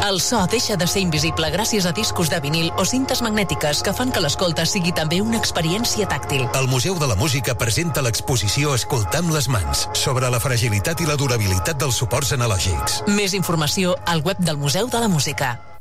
El so deixa de ser invisible gràcies a discos de vinil o cintes magnètiques que fan que l'escolta sigui també una experiència tàctil. El Museu de la Música presenta l'exposició Escoltar amb les mans, sobre la fragilitat i la durabilitat dels suports analògics. Més informació al web del Museu de la Música.